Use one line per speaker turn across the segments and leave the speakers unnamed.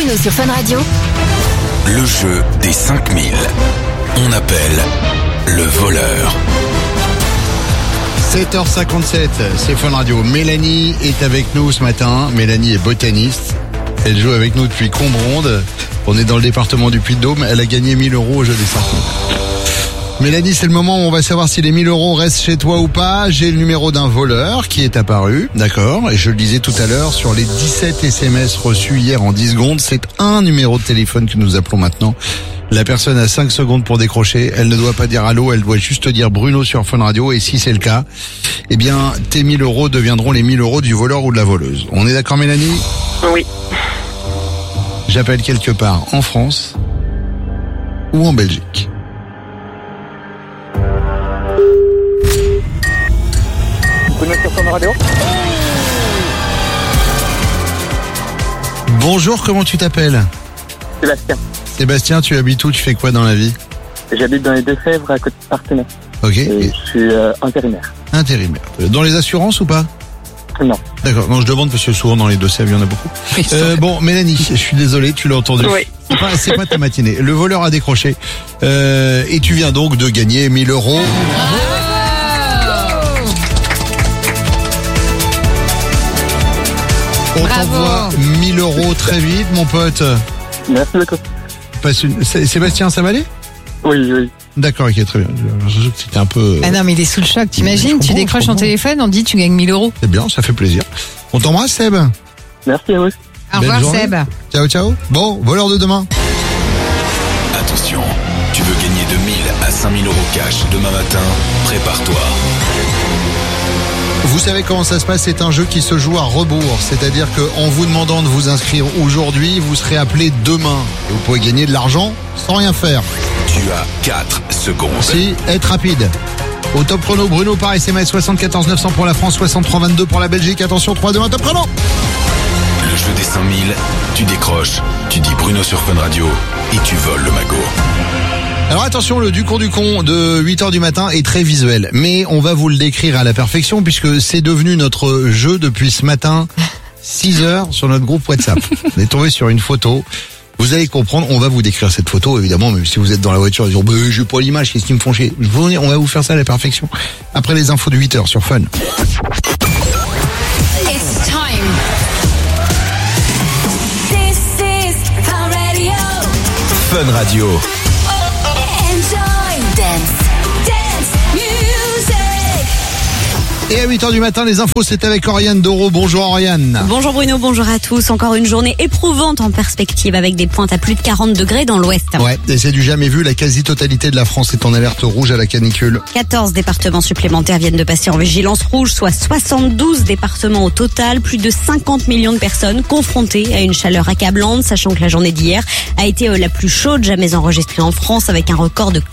Bruno sur Fun Radio.
Le jeu des 5000. On appelle le voleur.
7h57, c'est Fun Radio. Mélanie est avec nous ce matin. Mélanie est botaniste. Elle joue avec nous depuis Combronde. On est dans le département du Puy-de-Dôme. Elle a gagné 1000 € au jeu des 5000. Mélanie, c'est le moment où on va savoir si les 1000 € restent chez toi ou pas. J'ai le numéro d'un voleur qui est apparu, d'accord. Et je le disais tout à l'heure, sur les 17 SMS reçus hier en 10 secondes, c'est un numéro de téléphone que nous appelons maintenant. La personne a 5 secondes pour décrocher. Elle ne doit pas dire allô, elle doit juste dire Bruno sur Fun Radio. Et si c'est le cas, eh bien, tes 1000 € deviendront les 1000 € du voleur ou de la voleuse. On est d'accord, Mélanie ?
Oui.
J'appelle quelque part en France ou en Belgique.
Bruno sur Fun Radio.
Bonjour, comment tu t'appelles ?
Sébastien.
Sébastien, tu habites où ? Tu fais quoi dans la vie ?
J'habite dans les Deux-Sèvres à côté de Partenay.
Ok.
Et je suis intérimaire.
Intérimaire. Dans les assurances ou pas ?
Non.
D'accord. Non, je demande parce que souvent dans les Deux-Sèvres, il y en a beaucoup. Bon, Mélanie, je suis désolé, tu l'as entendu.
Oui.
C'est pas ta matinée. Le voleur a décroché. Et tu viens donc de gagner 1000 €. On t'envoie 1000 € très vite, mon pote.
Merci beaucoup.
Sébastien, ça va aller ?
Oui.
D'accord, ok, très bien. Je sais que c'était un peu...
Ah non, mais il est sous le choc. T'imagines, tu décroches ton téléphone, on te dit tu gagnes 1000 €.
C'est bien, ça fait plaisir. On t'embrasse, Seb.
Merci à vous.
Au revoir,
journée.
Seb.
Ciao, ciao. Bon, voleur de demain.
Attention, tu veux gagner de 1000 à 5000 € cash demain matin ? Prépare-toi.
Vous savez comment ça se passe, c'est un jeu qui se joue à rebours, c'est-à-dire qu'en vous demandant de vous inscrire aujourd'hui, vous serez appelé demain. Et vous pouvez gagner de l'argent sans rien faire.
Tu as 4 secondes.
Si, être rapide. Au top chrono, Bruno par SMS, 74 900 pour la France, 63 22 pour la Belgique. Attention, 3, 2, 1, top chrono.
Le jeu des 5000, tu décroches, tu dis Bruno sur Fun Radio et tu voles le magot.
Alors attention, le du con de 8h du matin est très visuel, mais on va vous le décrire à la perfection puisque c'est devenu notre jeu depuis ce matin, 6h sur notre groupe WhatsApp. On est tombé sur une photo. Vous allez comprendre, on va vous décrire cette photo, évidemment, même si vous êtes dans la voiture, vous dites, j'ai pas l'image, qu'est-ce qu'ils me font chier. On va vous faire ça à la perfection. Après les infos de 8h sur Fun.
It's time. This is Fun Radio.
Fun Radio.
Enjoy. Dance music.
Et à 8h du matin, les infos, c'est avec Oriane Doro. Bonjour Oriane.
Bonjour Bruno, bonjour à tous. Encore une journée éprouvante en perspective avec des pointes à plus de 40 degrés dans l'ouest.
Ouais, et c'est du jamais vu. La quasi-totalité de la France est en alerte rouge à la canicule.
14 départements supplémentaires viennent de passer en vigilance rouge, soit 72 départements au total. Plus de 50 millions de personnes confrontées à une chaleur accablante, sachant que la journée d'hier a été la plus chaude jamais enregistrée en France avec un record de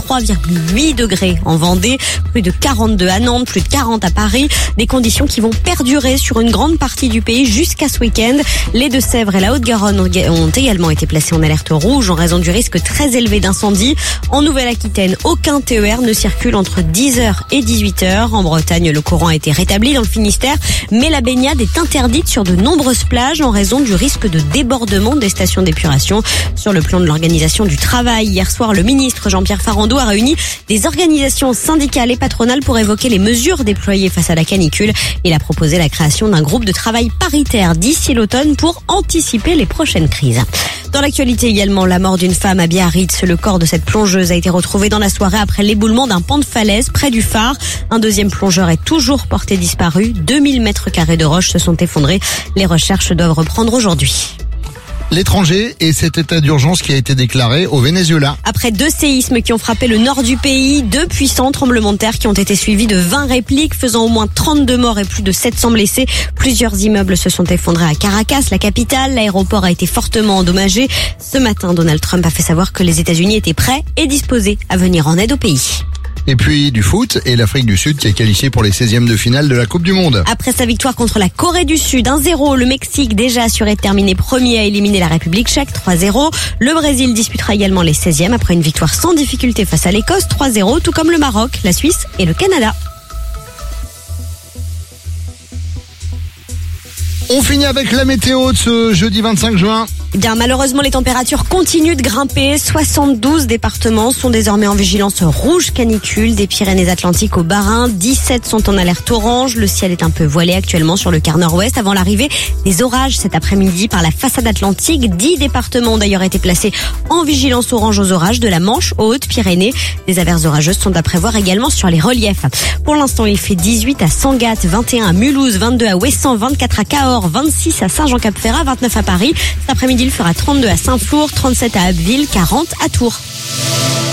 43,8 degrés en Vendée, plus de 42 à Nantes, plus de 40 à Paris. Des conditions qui vont perdurer sur une grande partie du pays jusqu'à ce week-end. Les Deux-Sèvres et la Haute-Garonne ont également été placés en alerte rouge en raison du risque très élevé d'incendie. En Nouvelle-Aquitaine, aucun TER ne circule entre 10h et 18h. En Bretagne, le courant a été rétabli dans le Finistère, mais la baignade est interdite sur de nombreuses plages en raison du risque de débordement des stations d'épuration. Sur le plan de l'organisation du travail, hier soir, le ministre Jean-Pierre Farandou a réuni des organisations syndicales et patronales pour évoquer les mesures déployées face à la canicule. Il a proposé la création d'un groupe de travail paritaire d'ici l'automne pour anticiper les prochaines crises. Dans l'actualité également, la mort d'une femme à Biarritz. Le corps de cette plongeuse a été retrouvé dans la soirée après l'éboulement d'un pan de falaise près du phare. Un deuxième plongeur est toujours porté disparu. 2000 mètres carrés de roches se sont effondrés. Les recherches doivent reprendre aujourd'hui.
L'étranger et cet état d'urgence qui a été déclaré au Venezuela.
Après 2 séismes qui ont frappé le nord du pays, 2 puissants tremblements de terre qui ont été suivis de 20 répliques faisant au moins 32 morts et plus de 700 blessés. Plusieurs immeubles se sont effondrés à Caracas, la capitale. L'aéroport a été fortement endommagé. Ce matin, Donald Trump a fait savoir que les États-Unis étaient prêts et disposés à venir en aide au pays.
Et puis du foot et l'Afrique du Sud qui est qualifiée pour les 16e de finale de la Coupe du Monde.
Après sa victoire contre la Corée du Sud 1-0, le Mexique déjà assuré de terminer premier à éliminer la République tchèque 3-0. Le Brésil disputera également les 16e après une victoire sans difficulté face à l'Écosse 3-0, tout comme le Maroc, la Suisse et le Canada.
On finit avec la météo de ce jeudi 25 juin.
Eh bien, malheureusement, les températures continuent de grimper. 72 départements sont désormais en vigilance rouge canicule, des Pyrénées-Atlantiques au Bas-Rhin. 17 sont en alerte orange. Le ciel est un peu voilé actuellement sur le quart nord-ouest avant l'arrivée des orages cet après-midi par la façade atlantique. 10 départements ont d'ailleurs été placés en vigilance orange aux orages de la Manche aux Hautes-Pyrénées. Des averses orageuses sont à prévoir également sur les reliefs. Pour l'instant, il fait 18 à Sangatte, 21 à Mulhouse, 22 à Ouessant, 24 à Cahors, 26 à Saint-Jean-Cap-Ferrat, 29 à Paris. Cet après-midi, il fera 32 à Saint-Flour, 37 à Abbeville, 40 à Tours.